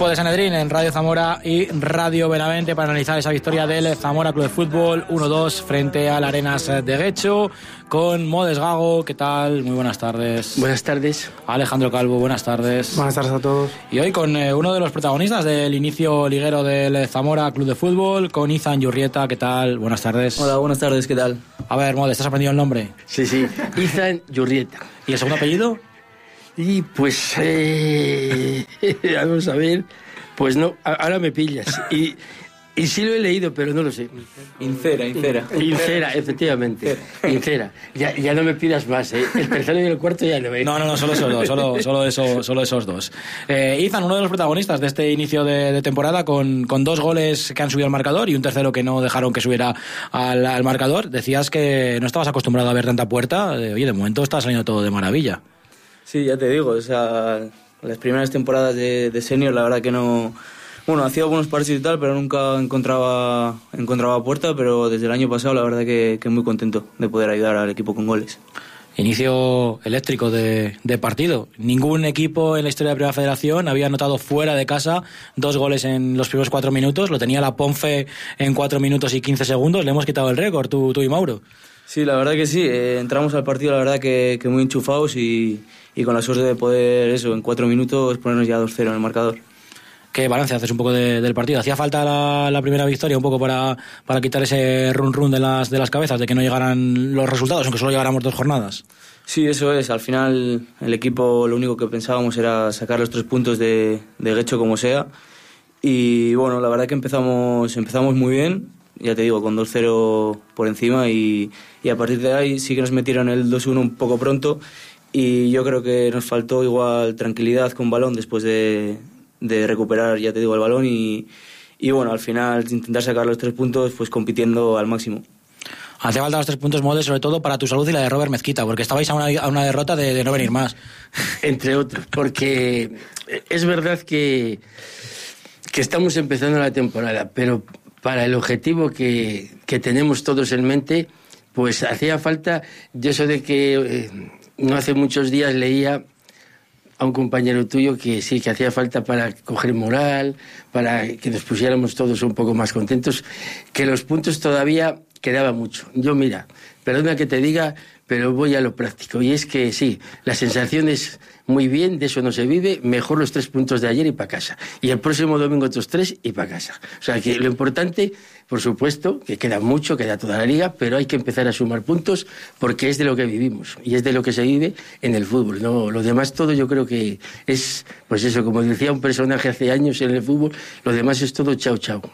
Tiempo de Sanedrín en Radio Zamora y Radio Benavente para analizar esa victoria del Zamora Club de Fútbol 1-2 frente al Arenas de Guecho con Modes Gago. ¿Qué tal? Muy buenas tardes. Buenas tardes. Alejandro Calvo, buenas tardes. Buenas tardes a todos. Y hoy con uno de los protagonistas del inicio liguero del Zamora Club de Fútbol, con Izan Yurrieta. ¿Qué tal? Buenas tardes. Hola, buenas tardes, ¿qué tal? A ver, Modes, ¿te has aprendido el nombre? Sí, Izan Yurrieta. ¿Y el segundo apellido? Y pues, vamos a ver, pues no, ahora me pillas. Y sí lo he leído, pero no lo sé. Incera, efectivamente. Incera. Ya no me pidas más, ¿eh? El tercero y el cuarto ya no me... No, solo esos dos, solo esos dos. Izan, uno de los protagonistas de este inicio de temporada, con 2 goles que han subido al marcador y un tercero que no dejaron que subiera al marcador. Decías que no estabas acostumbrado a ver tanta puerta. Oye, de momento está saliendo todo de maravilla. Sí, ya te digo, o sea, las primeras temporadas de senior, la verdad que no... Bueno, hacía algunos partidos y tal, pero nunca encontraba puerta, pero desde el año pasado la verdad que muy contento de poder ayudar al equipo con goles. Inicio eléctrico de partido. Ningún equipo en la historia de Primera Federación había anotado fuera de casa 2 goles en los primeros 4 minutos. Lo tenía la Ponfe en 4 minutos y 15 segundos. Le hemos quitado el récord, tú y Mauro. Sí, la verdad que sí. Entramos al partido, la verdad que muy enchufados y con la suerte de poder, eso, en 4 minutos ponernos ya 2-0 en el marcador. ¿Qué balance haces un poco del partido? ¿Hacía falta la primera victoria un poco para quitar ese run de las cabezas, de que no llegaran los resultados, aunque solo llegáramos 2 jornadas? Sí, eso es. Al final el equipo lo único que pensábamos era sacar los 3 puntos de Guecho como sea. Y bueno, la verdad que empezamos muy bien, ya te digo, con 2-0 por encima y a partir de ahí sí que nos metieron el 2-1 un poco pronto y yo creo que nos faltó igual tranquilidad con balón después de recuperar, ya te digo, el balón y bueno, al final intentar sacar los 3 puntos pues compitiendo al máximo. Hace falta los 3 puntos, Modes, sobre todo para tu salud y la de Robert Mezquita, porque estabais a una derrota de no venir más. Entre otros, porque es verdad que estamos empezando la temporada, pero para el objetivo que tenemos todos en mente, pues hacía falta, yo eso de que no hace muchos días leía a un compañero tuyo que sí, que hacía falta para coger moral, para que nos pusiéramos todos un poco más contentos, que los puntos todavía quedaba mucho. Yo, mira, perdona que te diga, pero voy a lo práctico. Y es que sí, la sensación es muy bien, de eso no se vive, mejor los 3 puntos de ayer y para casa. Y el próximo domingo otros 3 y para casa. O sea que lo importante, por supuesto, que queda mucho, queda toda la liga, pero hay que empezar a sumar puntos porque es de lo que vivimos y es de lo que se vive en el fútbol. No, lo demás todo yo creo que es, pues eso, como decía un personaje hace años en el fútbol, lo demás es todo chao, chao.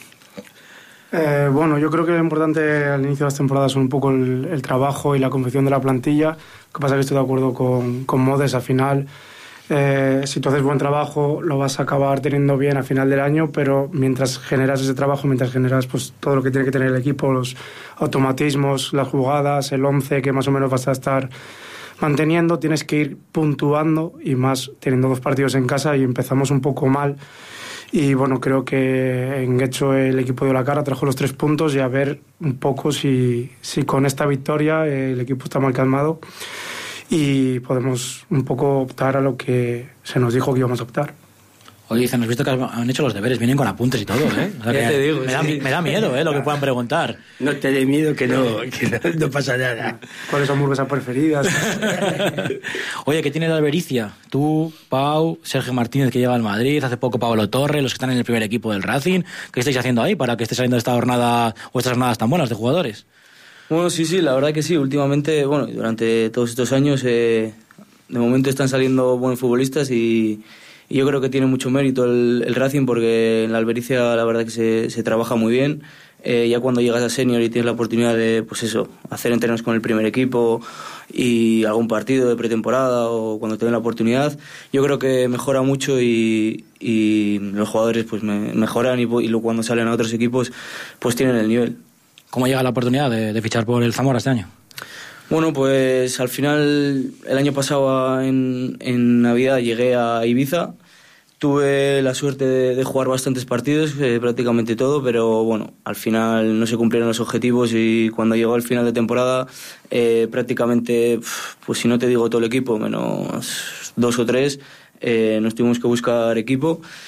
Bueno, yo creo que lo importante al inicio de las temporadas es un poco el trabajo y la confección de la plantilla. Lo que pasa es que estoy de acuerdo con Modes. Al final, si tú haces buen trabajo, lo vas a acabar teniendo bien al final del año, pero mientras generas ese trabajo, mientras generas pues todo lo que tiene que tener el equipo, los automatismos, las jugadas, el 11 que más o menos vas a estar manteniendo, tienes que ir puntuando, y más teniendo 2 partidos en casa y empezamos un poco mal. Y bueno, creo que en Guecho el equipo dio la cara, trajo los 3 puntos y a ver un poco si con esta victoria el equipo está mal calmado y podemos un poco optar a lo que se nos dijo que íbamos a optar. Oye, dicen, has visto que han hecho los deberes, vienen con apuntes y todo, ¿eh? O sea, ya te digo, me da miedo, lo que puedan preguntar. No te dé miedo que no pasa nada. ¿Cuáles son hamburguesas preferidas? Oye, ¿qué tiene la Albericia? Tú, Pau, Sergio Martínez, que llega al Madrid, hace poco Pablo Torre, los que están en el primer equipo del Racing. ¿Qué estáis haciendo ahí para que esté saliendo esta jornada o estas jornadas tan buenas de jugadores? Bueno, sí, la verdad que sí. Últimamente, bueno, durante todos estos años, de momento están saliendo buenos futbolistas y yo creo que tiene mucho mérito el Racing porque en la Albericia la verdad que se trabaja muy bien. Ya cuando llegas a senior y tienes la oportunidad de, pues eso, hacer entrenos con el primer equipo y algún partido de pretemporada o cuando te den la oportunidad, yo creo que mejora mucho y los jugadores pues mejoran y cuando salen a otros equipos pues tienen el nivel. ¿Cómo llega la oportunidad de fichar por el Zamora este año? Bueno, pues al final, el año pasado en Navidad llegué a Ibiza. Tuve la suerte de jugar bastantes partidos, prácticamente todo, pero bueno, al final no se cumplieron los objetivos y cuando llegó el final de temporada, prácticamente, pues si no te digo todo el equipo, menos 2 o 3, nos tuvimos que buscar equipo.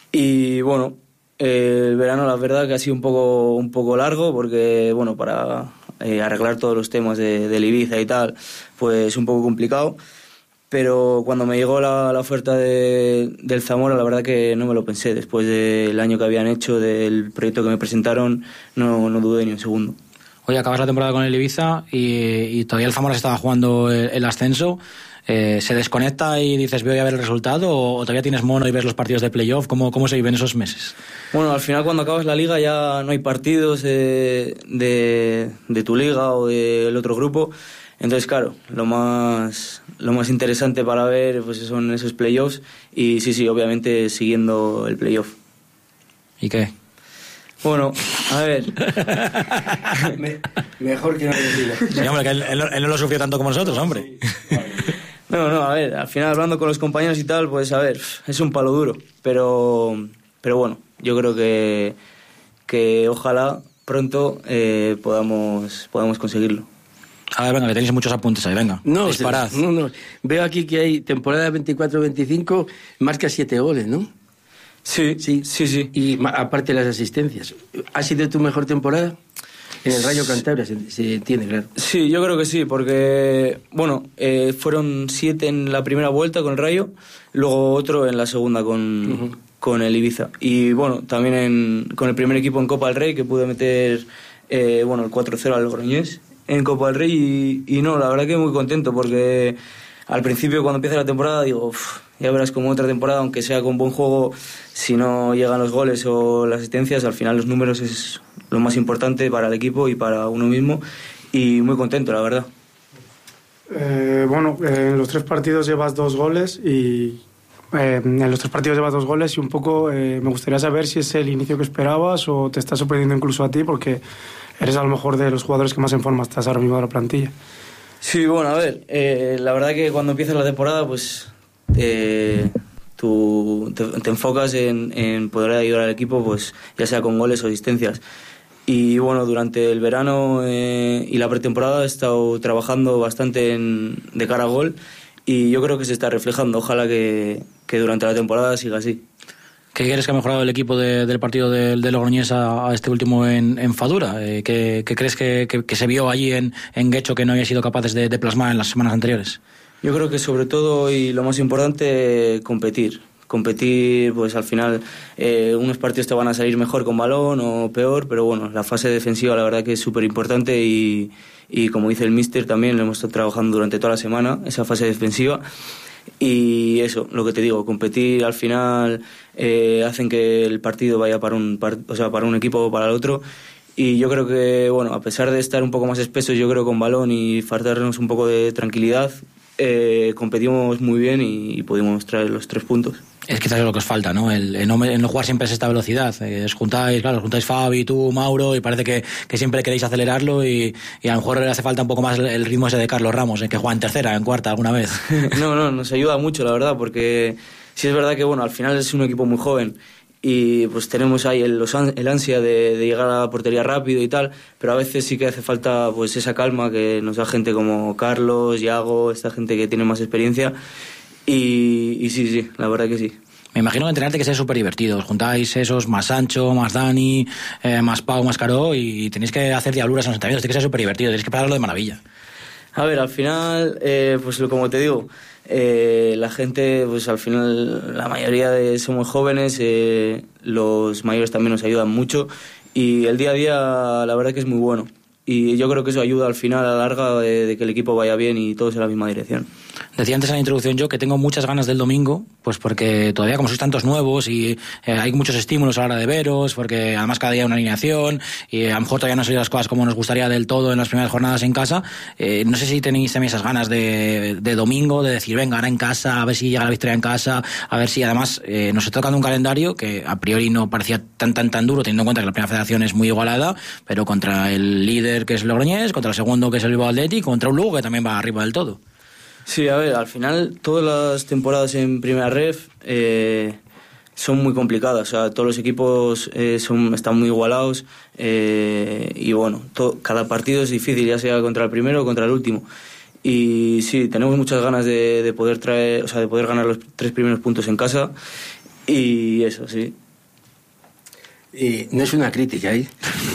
Y bueno, el verano la verdad que ha sido un poco largo porque, bueno, para arreglar todos los temas del Ibiza y tal, pues un poco complicado. Pero cuando me llegó la oferta del Zamora, la verdad que no me lo pensé. Después del año que habían hecho, del proyecto que me presentaron, no dudé ni un segundo. Oye, acabas la temporada con el Ibiza y todavía el Zamora se estaba jugando el ascenso. ¿Se desconecta y dices voy a ver el resultado o todavía tienes mono y ves los partidos de playoff? ¿Cómo se viven esos meses? Bueno, al final cuando acabas la liga ya no hay partidos de tu liga o del otro grupo. Entonces, claro, lo más interesante para ver pues son esos playoffs y sí, obviamente siguiendo el playoff. ¿Y qué? Bueno, a ver. Mejor que no lo diga. Sí, hombre, que él no lo sufrió tanto como nosotros, hombre. No, a ver, al final hablando con los compañeros y tal, pues a ver, es un palo duro, pero bueno, yo creo que ojalá pronto podamos conseguirlo. A ver, venga, que tenéis muchos apuntes ahí, venga. Disparad. No. Veo aquí que hay temporada 24-25, marca 7 goles, ¿no? Sí. Y aparte las asistencias. ¿Ha sido tu mejor temporada? En el Rayo Cantabria, se entiende, claro. Sí, yo creo que sí, porque, bueno, fueron 7 en la primera vuelta con el Rayo, luego otro en la segunda con el Ibiza. Y, bueno, también con el primer equipo en Copa del Rey, que pude meter, el 4-0 al Logroñés en Copa del Rey. Y no, la verdad que muy contento, porque al principio, cuando empieza la temporada, digo, ya verás como otra temporada, aunque sea con buen juego, si no llegan los goles o las asistencias, al final los números es lo más importante para el equipo y para uno mismo, y muy contento, la verdad. En los 3 partidos llevas 2 goles y un poco me gustaría saber si es el inicio que esperabas o te está sorprendiendo incluso a ti, porque eres a lo mejor de los jugadores que más en forma estás ahora mismo de la plantilla. Sí, bueno, a ver, la verdad que cuando empieza la temporada, pues tú te enfocas en poder ayudar al equipo, pues ya sea con goles o asistencias. Y bueno, durante el verano y la pretemporada he estado trabajando bastante de cara a gol y yo creo que se está reflejando. Ojalá que durante la temporada siga así. ¿Qué crees que ha mejorado el equipo del partido de Logroñés a este último en Fadura? ¿Qué crees que se vio allí en Guecho que no había sido capaces de plasmar en las semanas anteriores? Yo creo que sobre todo y lo más importante, competir, pues al final unos partidos te van a salir mejor con balón o peor, pero bueno, la fase defensiva la verdad que es súper importante y como dice el míster también lo hemos estado trabajando durante toda la semana, esa fase defensiva. Y eso, lo que te digo, competir al final hacen que el partido vaya para un equipo o para el otro. Y yo creo que, bueno, a pesar de estar un poco más espesos, yo creo con balón y faltarnos un poco de tranquilidad, competimos muy bien y pudimos traer los 3 puntos. Es quizás lo que os falta, ¿no? El no jugar siempre a esta velocidad. Os juntáis Fabi, tú, Mauro, y parece que siempre queréis acelerarlo y a lo mejor le hace falta un poco más el ritmo ese de Carlos Ramos, que juega en tercera, en cuarta alguna vez. No, nos ayuda mucho, la verdad, porque sí es verdad que, bueno, al final es un equipo muy joven y pues tenemos ahí el ansia de llegar a la portería rápido y tal, pero a veces sí que hace falta pues esa calma que nos da gente como Carlos, Iago, esta gente que tiene más experiencia y sí, la verdad que sí. Me imagino que entrenarte que sea súper divertido. Os juntáis esos, más Sancho, más Dani, más Pau, más Caro, y tenéis que hacer diabluras en los entrenamientos. Tiene que ser súper divertido, tenéis que pasarlo de maravilla. A ver, al final, pues como te digo, la gente, pues al final, la mayoría somos jóvenes, los mayores también nos ayudan mucho, y el día a día, la verdad que es muy bueno. Y yo creo que eso ayuda al final, a la larga, de que el equipo vaya bien y todos en la misma dirección. Decía antes en la introducción yo que tengo muchas ganas del domingo, pues porque todavía como sois tantos nuevos y hay muchos estímulos a la hora de veros, porque además cada día hay una alineación y a lo mejor todavía no se las cosas como nos gustaría del todo en las primeras jornadas en casa. No sé si tenéis también esas ganas de domingo, de decir venga, ahora en casa, a ver si llega la victoria en casa, a ver si además nos está tocando un calendario que a priori no parecía tan duro, teniendo en cuenta que la primera federación es muy igualada, pero contra el líder que es el Logroñés, contra el segundo que es el Bilbao Athletic, contra un Lugo que también va arriba del todo. Sí, a ver, al final todas las temporadas en Primera Ref son muy complicadas, o sea, todos los equipos están muy igualados y bueno, cada partido es difícil, ya sea contra el primero o contra el último. Y sí, tenemos muchas ganas de poder ganar los 3 primeros puntos en casa Y eso, sí. No es una crítica, ¿eh?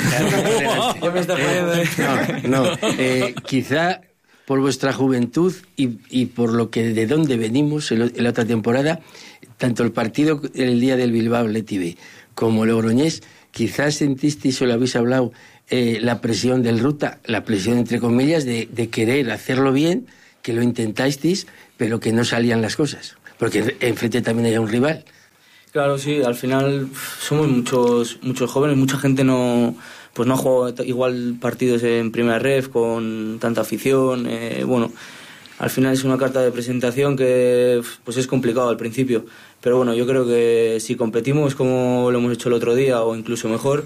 Ya me está poniendo... No. Quizá por vuestra juventud y por lo que de dónde venimos en la otra temporada, tanto el partido el día del Bilbao Athletic B como el Logroñés, quizás sentisteis o lo habéis hablado, la presión del Ruta, la presión entre comillas de querer hacerlo bien, que lo intentáis, pero que no salían las cosas, porque enfrente también hay un rival. Claro, sí, al final somos muchos jóvenes, mucha gente no ha jugado igual partidos en primera ref con tanta afición. Bueno, al final es una carta de presentación que pues es complicado al principio, pero bueno, yo creo que si competimos como lo hemos hecho el otro día o incluso mejor,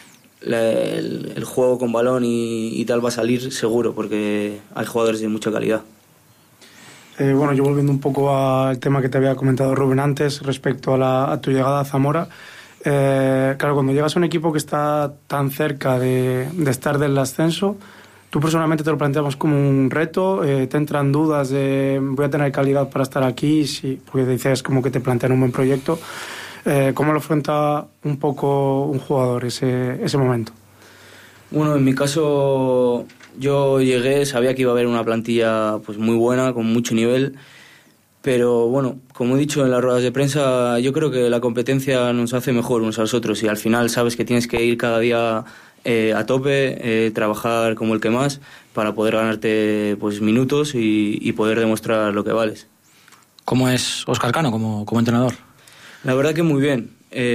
el juego con balón y tal va a salir seguro, porque hay jugadores de mucha calidad. Bueno, yo volviendo un poco al tema que te había comentado Rubén antes respecto a tu llegada a Zamora. Claro, cuando llegas a un equipo que está tan cerca de estar del ascenso, tú personalmente te lo planteamos como un reto, te entran dudas de voy a tener calidad para estar aquí, sí, porque dices como que te plantean un buen proyecto. ¿Cómo lo afronta un poco un jugador ese momento? Bueno, en mi caso yo llegué, sabía que iba a haber una plantilla pues muy buena, con mucho nivel, pero bueno, como he dicho en las ruedas de prensa, yo creo que la competencia nos hace mejor unos a los otros y al final sabes que tienes que ir cada día a tope, trabajar como el que más para poder ganarte pues minutos y poder demostrar lo que vales. ¿Cómo es Óscar Cano como entrenador? La verdad que muy bien,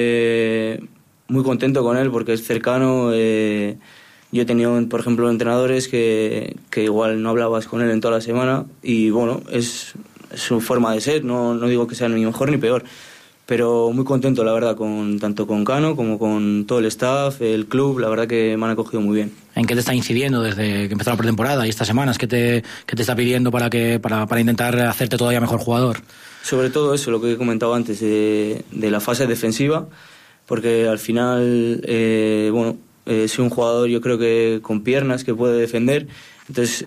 muy contento con él porque es cercano. Yo he tenido, por ejemplo, entrenadores que igual no hablabas con él en toda la semana y bueno, es su forma de ser, no digo que sea ni mejor ni peor, pero muy contento la verdad, tanto con Cano como con todo el staff, el club, la verdad que me han acogido muy bien. ¿En qué te está incidiendo desde que empezó la pretemporada y estas semanas? ¿Qué te está pidiendo para intentar hacerte todavía mejor jugador? Sobre todo eso, lo que he comentado antes, de la fase defensiva, porque al final, soy un jugador yo creo que con piernas que puede defender, entonces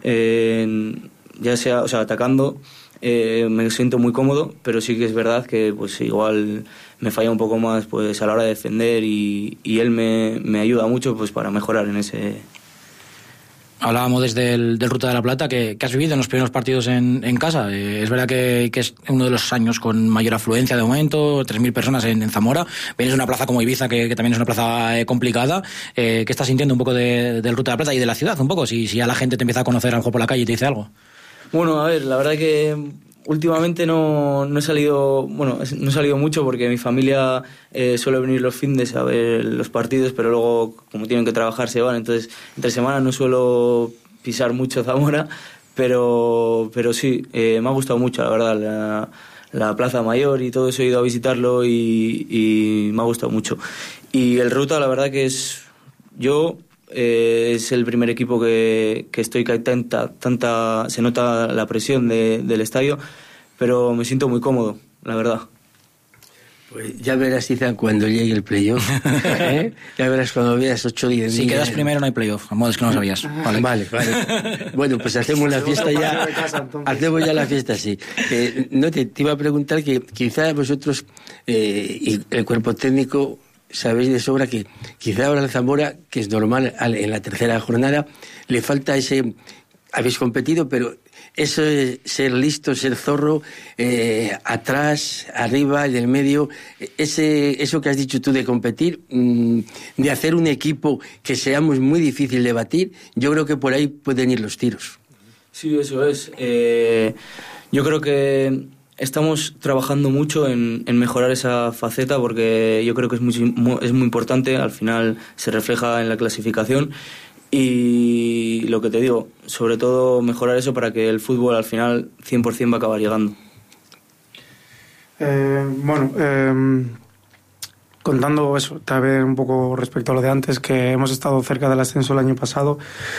ya sea, atacando me siento muy cómodo, pero sí que es verdad que pues igual me falla un poco más pues a la hora de defender y él me ayuda mucho pues para mejorar en ese. Hablábamos desde el Ruta de la Plata que has vivido en los primeros partidos en casa. Es verdad que es uno de los años con mayor afluencia de momento, 3.000 personas en Zamora. Vienes de una plaza como Ibiza, que también es una plaza complicada. ¿Qué estás sintiendo un poco del Ruta de la Plata y de la ciudad? Un poco, si ya la gente te empieza a conocer a lo mejor por la calle y te dice algo. Bueno, a ver, la verdad que últimamente no he salido mucho porque mi familia suele venir los fines a ver los partidos, pero luego como tienen que trabajar se van, entonces entre semana no suelo pisar mucho Zamora, pero sí, me ha gustado mucho la verdad la Plaza Mayor y todo eso, he ido a visitarlo y me ha gustado mucho. Y el Ruta la verdad que es el primer equipo que estoy, que hay tanta se nota la presión del estadio, pero me siento muy cómodo, la verdad. Pues ya verás, Izan, cuando llegue el playoff. Ya verás cuando veas 8 días. Si quedas primero no hay playoff, a modo es que no lo sabías. Vale. Bueno, pues hacemos la fiesta ya. Hacemos ya la fiesta, sí. No te iba a preguntar que quizá vosotros y el cuerpo técnico sabéis de sobra que quizá ahora el Zamora, que es normal en la tercera jornada, le falta ese. Habéis competido, pero eso es ser listo, ser zorro, atrás, arriba, en el medio, eso que has dicho tú de competir, de hacer un equipo que seamos muy difícil de batir, yo creo que por ahí pueden ir los tiros. Sí, eso es. Yo creo que estamos trabajando mucho en mejorar esa faceta porque yo creo que es muy importante, al final se refleja en la clasificación. Y lo que te digo, sobre todo mejorar eso para que el fútbol al final 100% va a acabar llegando. Contando eso, también un poco respecto a lo de antes, que hemos estado cerca del ascenso el año pasado,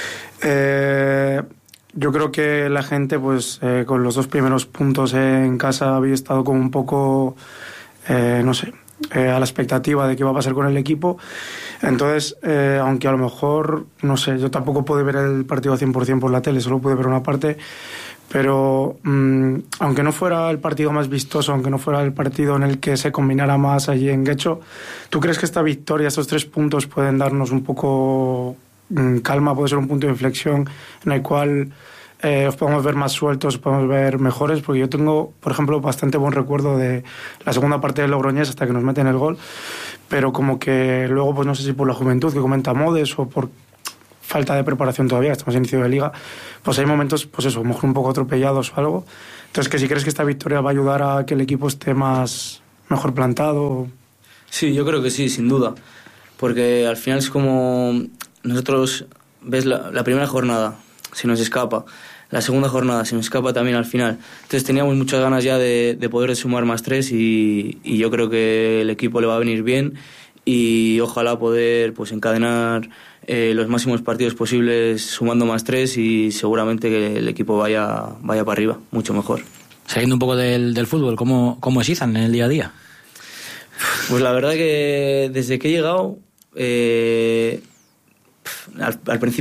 yo creo que la gente, pues con los 2 primeros puntos en casa había estado como un poco, a la expectativa de qué va a pasar con el equipo. Entonces, aunque a lo mejor, yo tampoco pude ver el partido al 100% por la tele, solo pude ver una parte, Pero aunque no fuera el partido más vistoso, aunque no fuera el partido en el que se combinara más allí en Guecho, ¿tú crees que esta victoria, estos 3 puntos pueden darnos un poco calma, puede ser un punto de inflexión en el cual os podemos ver más sueltos, os podemos ver mejores? Porque yo tengo, por ejemplo, bastante buen recuerdo de la segunda parte del Logroñés hasta que nos meten el gol, pero como que luego, pues no sé si por la juventud que comenta Modes o por falta de preparación todavía, estamos en inicio de liga, pues hay momentos, pues eso, a lo mejor un poco atropellados o algo. Entonces, que si crees que esta victoria va a ayudar a que el equipo esté mejor plantado. Sí, yo creo que sí, sin duda, porque al final es como nosotros, ves la primera jornada, se nos escapa, la segunda jornada se nos escapa también al final, entonces teníamos muchas ganas ya de poder sumar más 3 y yo creo que el equipo le va a venir bien y ojalá poder pues encadenar los máximos partidos posibles sumando más 3 y seguramente que el equipo vaya para arriba, mucho mejor. Siguiendo un poco del fútbol, ¿cómo es Izan en el día a día? Pues la verdad que desde que he llegado, al principio